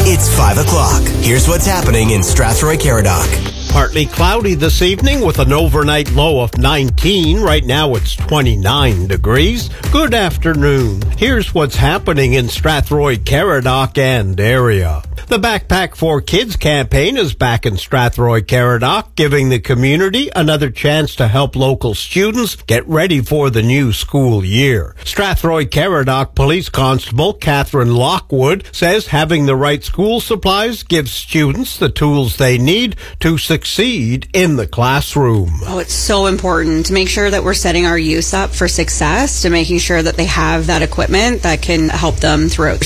It's 5 o'clock. Here's what's happening in Strathroy-Caradoc. Partly cloudy this evening with an overnight low of 19. Right now it's 29 degrees. Good afternoon. Here's what's happening in Strathroy-Caradoc and area. The Backpack for Kids campaign is back in Strathroy-Caradoc, giving the community another chance to help local students get ready for the new school year. Strathroy-Caradoc Police Constable Catherine Lockwood says having the right school supplies gives students the tools they need to succeed in the classroom. Oh, it's so important to make sure that we're setting our youth up for success, to making sure that they have that equipment that can help them throughout